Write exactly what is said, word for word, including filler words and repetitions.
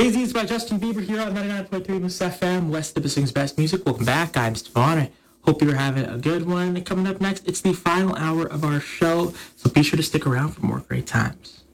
Lazy by Justin Bieber here on ninety-nine point three Moose F M, West of Sings Best Music. Welcome back. I'm Stefan. I hope you're having a good one. Coming up next, it's the final hour of our show, so be sure to stick around for more great times.